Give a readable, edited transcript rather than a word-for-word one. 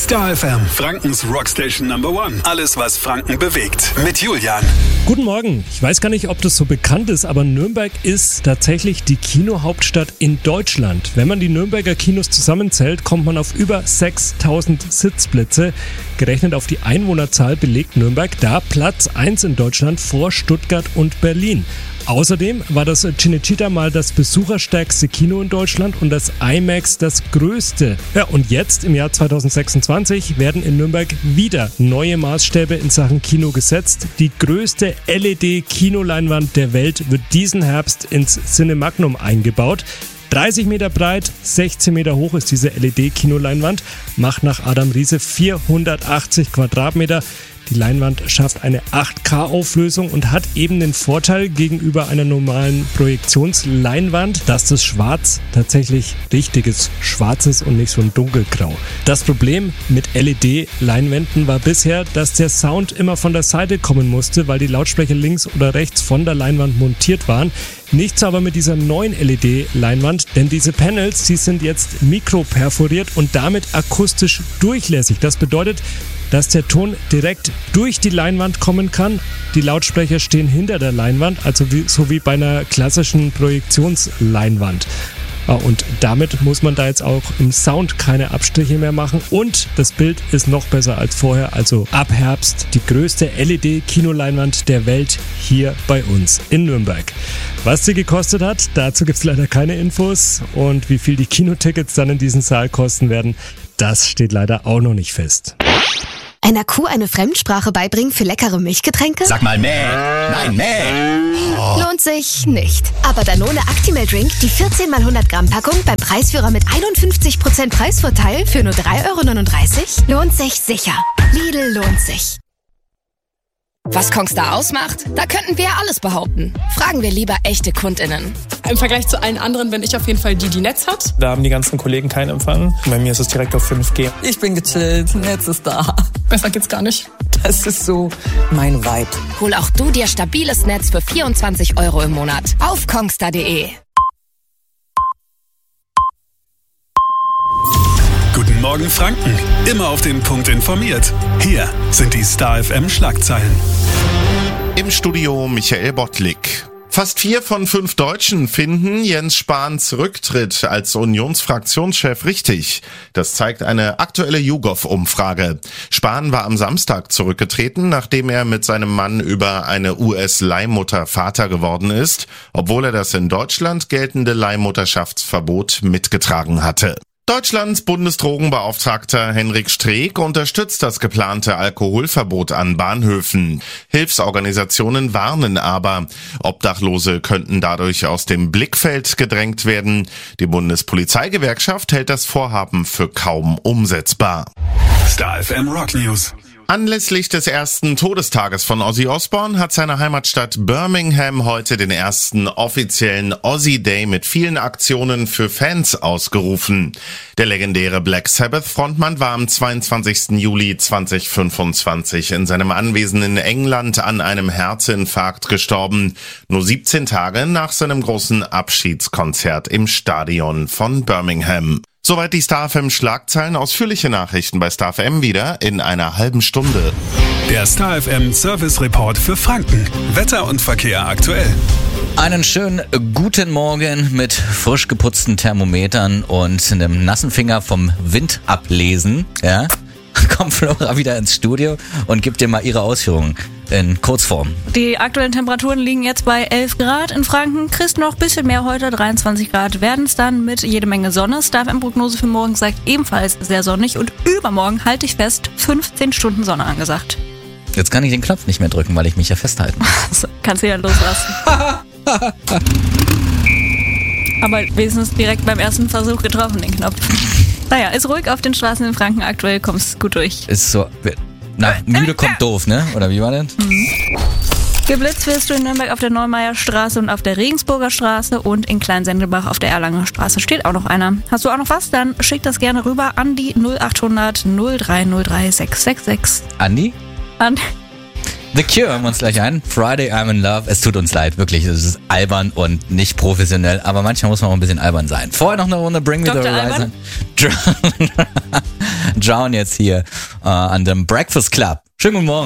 Star FM, Frankens Rockstation Number One. Alles, was Franken bewegt. Mit Julian. Guten Morgen. Ich weiß gar nicht, ob das so bekannt ist, aber Nürnberg ist tatsächlich die Kinohauptstadt in Deutschland. Wenn man die Nürnberger Kinos zusammenzählt, kommt man auf über 6000 Sitzplätze. Gerechnet auf die Einwohnerzahl belegt Nürnberg da Platz 1 in Deutschland vor Stuttgart und Berlin. Außerdem war das Cinecittà mal das besucherstärkste Kino in Deutschland und das IMAX das größte. Ja, und jetzt im Jahr 2026 werden in Nürnberg wieder neue Maßstäbe in Sachen Kino gesetzt. Die größte LED-Kinoleinwand der Welt wird diesen Herbst ins Cinemagnum eingebaut. 30 Meter breit, 16 Meter hoch ist diese LED-Kinoleinwand, macht nach Adam Riese 480 Quadratmeter. Die Leinwand schafft eine 8K-Auflösung und hat eben den Vorteil gegenüber einer normalen Projektionsleinwand, dass das Schwarz tatsächlich richtiges Schwarz ist und nicht so ein Dunkelgrau. Das Problem mit LED-Leinwänden war bisher, dass der Sound immer von der Seite kommen musste, weil die Lautsprecher links oder rechts von der Leinwand montiert waren. Nichts aber mit dieser neuen LED-Leinwand, denn diese Panels, die sind jetzt mikroperforiert und damit akustisch durchlässig. Das bedeutet, dass der Ton direkt durch die Leinwand kommen kann. Die Lautsprecher stehen hinter der Leinwand, also so wie bei einer klassischen Projektionsleinwand. Und damit muss man da jetzt auch im Sound keine Abstriche mehr machen und das Bild ist noch besser als vorher. Also ab Herbst die größte LED-Kinoleinwand der Welt hier bei uns in Nürnberg. Was sie gekostet hat, dazu gibt es leider keine Infos und wie viel die Kinotickets dann in diesem Saal kosten werden, das steht leider auch noch nicht fest. Einer Kuh eine Fremdsprache beibringen für leckere Milchgetränke? Sag mal mäh. Nein, mäh. Oh. Lohnt sich nicht. Aber Danone Actimel Drink, die 14 x 100 Gramm Packung beim Preisführer mit 51% Preisvorteil für nur 3,39 €, lohnt sich sicher. Lidl lohnt sich. Was Kongstar ausmacht? Da könnten wir alles behaupten. Fragen wir lieber echte KundInnen. Im Vergleich zu allen anderen bin ich auf jeden Fall die Netz hat. Da haben die ganzen Kollegen keinen Empfang. Bei mir ist es direkt auf 5G. Ich bin gechillt, Netz ist da. Besser geht's gar nicht. Das ist so mein Vibe. Hol auch du dir stabiles Netz für 24 € im Monat auf kongstar.de. Guten Morgen Franken. Immer auf den Punkt informiert. Hier sind die Star FM Schlagzeilen. Im Studio Michael Bottlik. Fast 4 von 5 Deutschen finden Jens Spahns Rücktritt als Unionsfraktionschef richtig. Das zeigt eine aktuelle YouGov-Umfrage. Spahn war am Samstag zurückgetreten, nachdem er mit seinem Mann über eine US-Leihmutter Vater geworden ist, obwohl er das in Deutschland geltende Leihmutterschaftsverbot mitgetragen hatte. Deutschlands Bundesdrogenbeauftragter Henrik Streeck unterstützt das geplante Alkoholverbot an Bahnhöfen. Hilfsorganisationen warnen aber, Obdachlose könnten dadurch aus dem Blickfeld gedrängt werden. Die Bundespolizeigewerkschaft hält das Vorhaben für kaum umsetzbar. Star FM Rock News. Anlässlich des ersten Todestages von Ozzy Osbourne hat seine Heimatstadt Birmingham heute den ersten offiziellen Ozzy Day mit vielen Aktionen für Fans ausgerufen. Der legendäre Black Sabbath-Frontmann war am 22. Juli 2025 in seinem Anwesen in England an einem Herzinfarkt gestorben, nur 17 Tage nach seinem großen Abschiedskonzert im Stadion von Birmingham. Soweit die Star FM Schlagzeilen. Ausführliche Nachrichten bei Star FM wieder in einer halben Stunde. Der Star FM Service Report für Franken. Wetter und Verkehr aktuell. Einen schönen guten Morgen mit frisch geputzten Thermometern und einem nassen Finger vom Wind ablesen. Ja? Kommt Flora wieder ins Studio und gibt dir mal ihre Ausführungen in Kurzform. Die aktuellen Temperaturen liegen jetzt bei 11 Grad. In Franken kriegst du noch ein bisschen mehr heute. 23 Grad werden es dann mit jede Menge Sonne. Star FM-Prognose für morgen sagt ebenfalls sehr sonnig. Und übermorgen, halte ich fest, 15 Stunden Sonne angesagt. Jetzt kann ich den Knopf nicht mehr drücken, weil ich mich ja festhalten muss. Kannst du ja loslassen. Aber wenigstens direkt beim ersten Versuch getroffen, den Knopf. Naja, ist ruhig auf den Straßen in Franken aktuell, kommst gut durch. Ist so... müde kommt doof, ne? Oder wie war das? Geblitzt wirst du in Nürnberg auf der Neumeier Straße und auf der Regensburger Straße und in Kleinsendelbach auf der Erlanger Straße steht auch noch einer. Hast du auch noch was? Dann schick das gerne rüber an die 0800 0303 666. Andi? The Cure hören wir uns gleich ein. Friday I'm in Love. Es tut uns leid, wirklich. Es ist albern und nicht professionell, aber manchmal muss man auch ein bisschen albern sein. Vorher noch eine Runde Bring Me the Horizon. Elton John jetzt hier an dem Breakfast Club. Schönen guten Morgen.